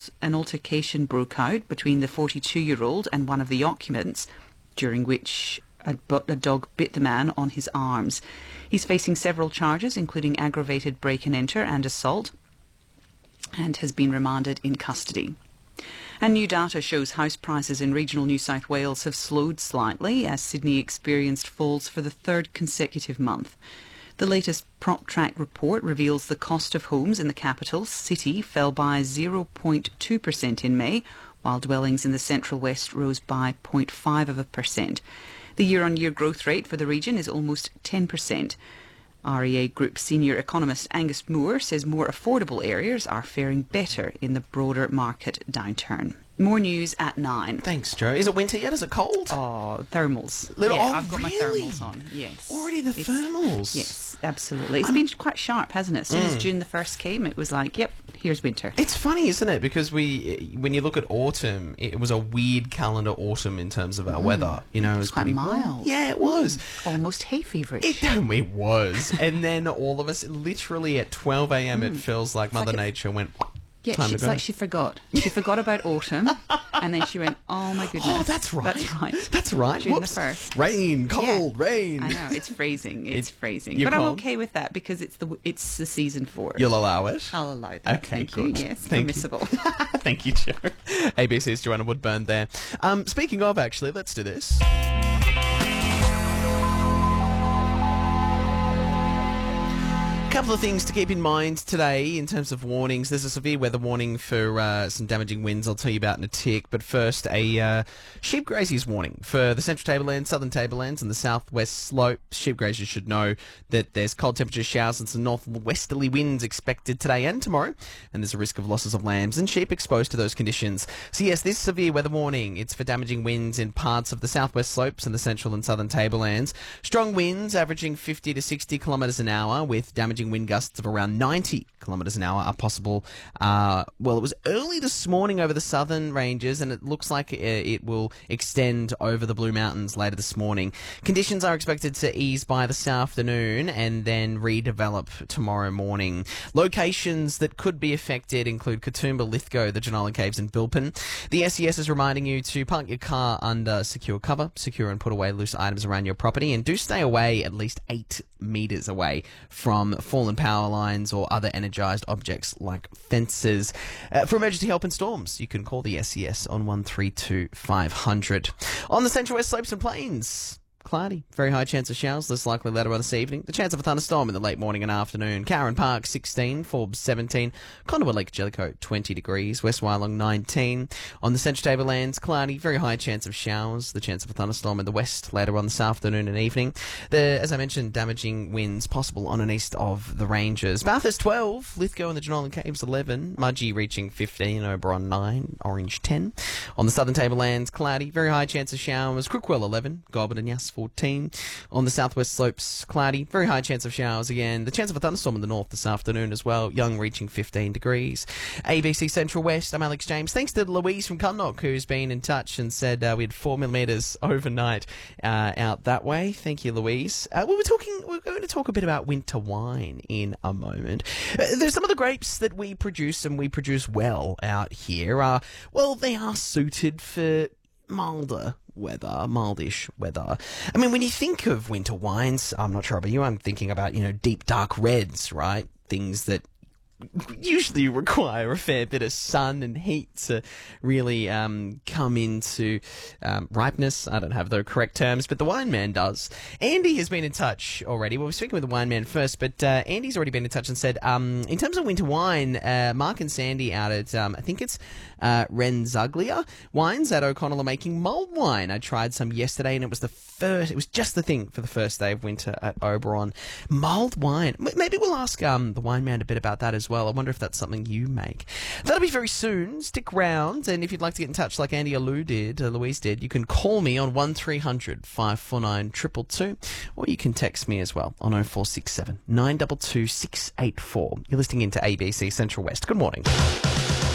an altercation broke out between the 42-year-old and one of the occupants, during which a dog bit the man on his arms. He's facing several charges, including aggravated break-and-enter and assault, and has been remanded in custody. And new data shows house prices in regional New South Wales have slowed slightly as Sydney experienced falls for the third consecutive month. The latest PropTrack report reveals the cost of homes in the capital city fell by 0.2% in May, while dwellings in the Central West rose by 0.5%. The year-on-year growth rate for the region is almost 10%. REA Group senior economist Angus Moore says more affordable areas are faring better in the broader market downturn. More news at 9. Thanks, Joe. Is it winter yet? Is it cold? Oh, thermals. I've got my thermals on. Yes. Already the thermals? Yes, absolutely. It's been quite sharp, hasn't it? As soon as June the 1st came, it was like, yep, here's winter. It's funny, isn't it? Because when you look at autumn, it was a weird calendar autumn in terms of our weather. You know, it was quite mild. Yeah, it was. Almost hay feverish. It was. And then all of us, literally at 12 a.m, it feels like Mother Nature went... Yeah, it's like she forgot. She forgot about autumn, and then she went, oh my goodness. Oh, that's right. That's right. June the 1st. Rain, cold, rain. I know, it's phrasing. It's phrasing. You're But I'm cold? okay with that because it's the season for it. You'll allow it? I'll allow that. Okay, Thank good. you. Yes, Thank permissible. Thank you, Joe. ABC's Joanna Woodburn there. Speaking of, actually, let's do this. Couple of things to keep in mind today in terms of warnings. There's a severe weather warning for some damaging winds I'll tell you about in a tick. But first, a sheep graziers warning for the Central Tablelands, Southern Tablelands and the southwest slope. Sheep graziers should know that there's cold temperature showers and some northwesterly winds expected today and tomorrow. And there's a risk of losses of lambs and sheep exposed to those conditions. So yes, this severe weather warning, it's for damaging winds in parts of the southwest slopes and the Central and Southern Tablelands. Strong winds averaging 50 to 60 kilometres an hour with damaging wind gusts of around 90 kilometres an hour are possible. It was early this morning over the southern ranges, and it looks like it will extend over the Blue Mountains later this morning. Conditions are expected to ease by this afternoon and then redevelop tomorrow morning. Locations that could be affected include Katoomba, Lithgow, the Jenolan Caves and Bilpin. The SES is reminding you to park your car under secure cover, secure and put away loose items around your property, and do stay away at least 8 metres away from fallen power lines or other energised objects like fences. For emergency help in storms, you can call the SES on 132 500. On the Central West Slopes and Plains, cloudy, very high chance of showers, less likely later on this evening. The chance of a thunderstorm in the late morning and afternoon. Cowan Park 16, Forbes 17, Condowa Lake Jellicoe 20 degrees, West Wyalong 19. On the Central Tablelands, cloudy, very high chance of showers, the chance of a thunderstorm in the west later on this afternoon and evening. As I mentioned, damaging winds possible on and east of the ranges. Bathurst 12, Lithgow and the Jenolan Caves 11, Mudgee reaching 15, Oberon 9, Orange 10. On the Southern Tablelands, cloudy, very high chance of showers, Crookwell 11, Goulburn and Yass 14. On the southwest slopes, cloudy, very high chance of showers again. The chance of a thunderstorm in the north this afternoon as well. Young reaching 15 degrees. ABC Central West, I'm Alex James. Thanks to Louise from Cundnock, who's been in touch and said we had 4 millimetres overnight out that way. Thank you, Louise. We're going to talk a bit about winter wine in a moment. There's some of the grapes that we produce and we produce well out here. They are suited for mildish weather. I mean, when you think of winter wines, I'm not sure about you, I'm thinking about, deep dark reds, right? Things that usually require a fair bit of sun and heat to really come into ripeness. I don't have the correct terms, but the Wine Man does. Andy has been in touch already. Well, we're speaking with the Wine Man first, but Andy's already been in touch and said, in terms of winter wine, Mark and Sandy out at, I think it's Renzuglia Wines at O'Connell are making mulled wine. I tried some yesterday and it was just the thing for the first day of winter at Oberon. Mulled wine. Maybe we'll ask the Wine Man a bit about that as well. I wonder if that's something you make. That'll be very soon. Stick around, and if you'd like to get in touch like Andy or Louise did, you can call me on 1300 549 222, or you can text me as well on 0467 922 684. You're listening into ABC Central West. Good morning.